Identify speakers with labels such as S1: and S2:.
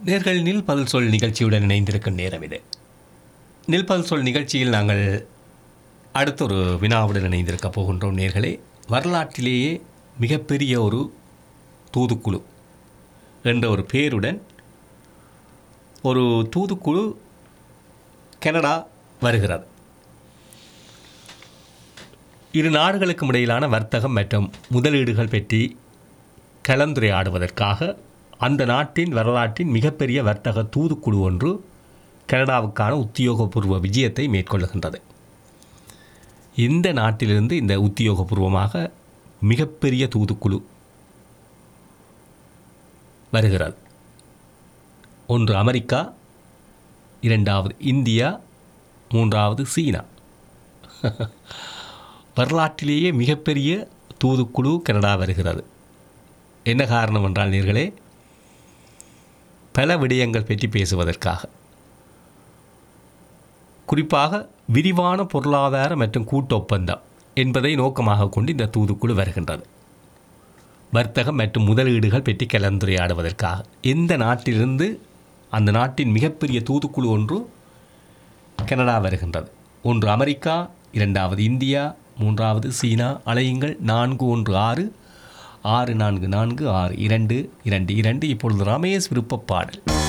S1: நேர்கள் நில் பதில் சொல் நிகழ்ச்சியுடன் இணைந்திருக்கும் நேரம் இது. நில் பதில் சொல் நிகழ்ச்சியில் நாங்கள் அடுத்த ஒரு வினாவுடன் இணைந்திருக்க போகின்றோம். நேர்களே, வரலாற்றிலேயே மிகப்பெரிய ஒரு தூதுக்குழு என்ற ஒரு பேருடன் ஒரு தூதுக்குழு கனடா வருகிறது. இரு நாடுகளுக்கும் இடையிலான வர்த்தகம் மற்றும் முதலீடுகள் பற்றி கலந்துரையாடுவதற்காக அந்த நாட்டின் வரலாற்றின் மிகப்பெரிய வர்த்தக தூதுக்குழு ஒன்று கனடாவுக்கான உத்தியோகபூர்வ விஜயத்தை மேற்கொள்ளுகின்றது. இந்த நாட்டிலிருந்து இந்த உத்தியோகபூர்வமாக மிகப்பெரிய தூதுக்குழு வருகிறது. ஒன்று அமெரிக்கா, இரண்டாவது இந்தியா, மூன்றாவது சீனா. வரலாற்றிலேயே மிகப்பெரிய தூதுக்குழு கனடா வருகிறது. என்ன காரணம் என்றால் நேர்களே, பல விடயங்கள் பற்றி பேசுவதற்காக, குறிப்பாக விரிவான பொருளாதார மற்றும் கூட்டு ஒப்பந்தம் என்பதை நோக்கமாக கொண்டு இந்த தூதுக்குழு வருகின்றது. வர்த்தகம் மற்றும் முதலீடுகள் பற்றி கலந்துரையாடுவதற்காக எந்த நாட்டிலிருந்து அந்த நாட்டின் மிகப்பெரிய தூதுக்குழு ஒன்று கனடா வருகின்றது. ஒன்று அமெரிக்கா, இரண்டாவது இந்தியா, மூன்றாவது சீனா. அலையுங்கள் 416 644 6222. இப்பொழுது ரமேஷ் விருப்ப பாடல்.